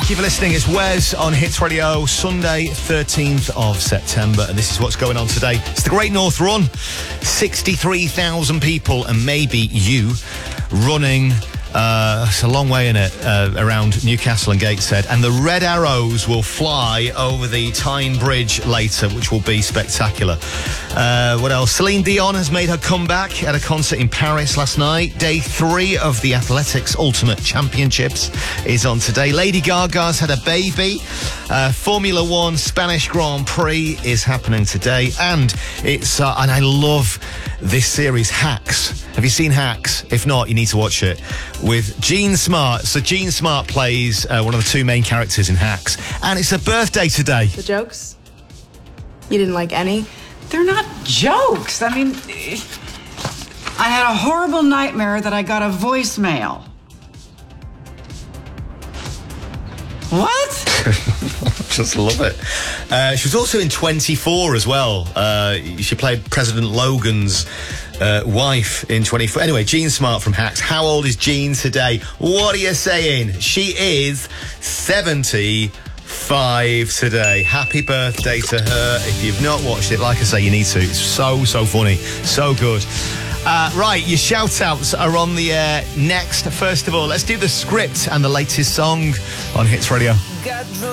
Thank you for listening. It's Wes on Hits Radio, Sunday, 13th of September, and this is what's going on today. It's the Great North Run. 63,000 people, and maybe you, running... it's a long way in it, around Newcastle and Gateshead, and the red arrows will fly over the Tyne Bridge later, which will be spectacular. What else? Celine Dion has made her comeback at a concert in Paris last night. Day 3 of the Athletics Ultimate Championships is on today. Lady Gaga's had a baby. Formula One Spanish Grand Prix is happening today, and it's and I love this series, Hacks. Have you seen Hacks? If not, you need to watch it. With Jean Smart. So Jean Smart plays one of the two main characters in Hacks, and it's her birthday today. The jokes? You didn't like any? They're not jokes. I mean, I had a horrible nightmare that I got a voicemail. What? Just love it. She was also in 24 as well. She played President Logan's wife in 24. Anyway, Jean Smart from Hacks. How old is Jean today? What are you saying? She is 75 today. Happy birthday to her. If you've not watched it, like I say, you need to. It's so funny. So good. Right, your shout-outs are on the air next. First of all, let's do the script and the latest song on Hits Radio.